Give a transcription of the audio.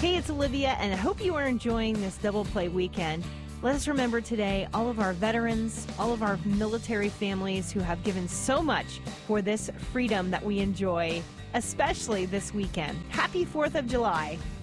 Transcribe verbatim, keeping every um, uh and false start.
Hey, it's Olivia, and I hope you are enjoying this double play weekend. Let us remember today all of our veterans, all of our military families who have given so much for this freedom that we enjoy, especially this weekend. Happy fourth of July.